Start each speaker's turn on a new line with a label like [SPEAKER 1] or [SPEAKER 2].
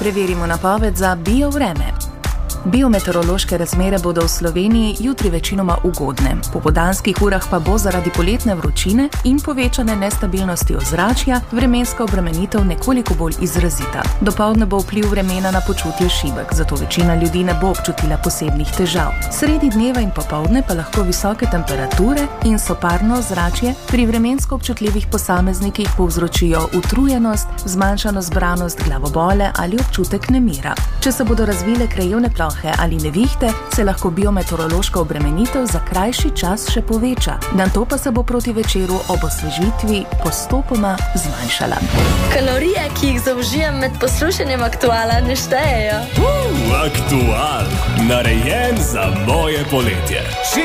[SPEAKER 1] Preverimo napoved za biovreme. Biometeorološke razmere bodo v Sloveniji jutri večinoma ugodne. Po popoldanskih urah pa bo zaradi poletne vročine in povečane nestabilnosti ozračja vremenska obremenitev nekoliko bolj izrazita. Dopoldne bo vpliv vremena na počutje šibek, zato večina ljudi ne bo občutila posebnih težav. Sredi dneva in popoldne pa lahko visoke temperature in soparno ozračje pri vremensko občutljivih posameznikih povzročijo utrujenost, zmanjšano zbranost, glavobole ali občutek nemira. Če se bodo razvile krajevne plohe ali nevihte, se lahko biometeorološka obremenitev za krajši čas še poveča. Nato pa se bo proti večeru ob osvežitvi postopoma zmanjšala.
[SPEAKER 2] Kalorije, ki jih zaužijem med poslušanjem Aktuala, ne štejejo.
[SPEAKER 3] Aktual, narejen za moje poletje.